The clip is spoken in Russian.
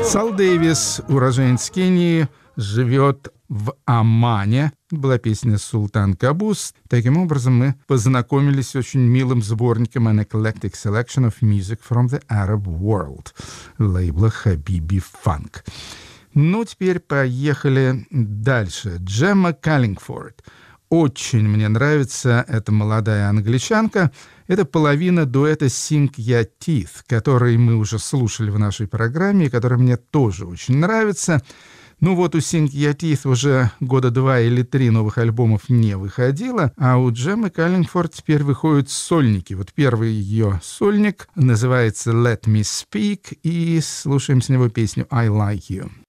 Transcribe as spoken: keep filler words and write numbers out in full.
Сал Дэвис, уроженец Кении, живет в Омане. Была песня «Султан Кабус». Таким образом, мы познакомились с очень милым сборником «An Eclectic Selection of Music from the Arab World» лейбла «Хабиби Фанк». Ну, теперь поехали дальше. Джемма Каллингфорд. Очень мне нравится эта молодая англичанка. Это половина дуэта Sink Ya Teeth, который мы уже слушали в нашей программе, и который мне тоже очень нравится. Ну вот у Sink Ya Teeth уже года два или три новых альбомов не выходило, а у Джеммы Каллингфорд теперь выходят сольники. Вот первый ее сольник называется «Let Me Speak», и слушаем с него песню «I Like You».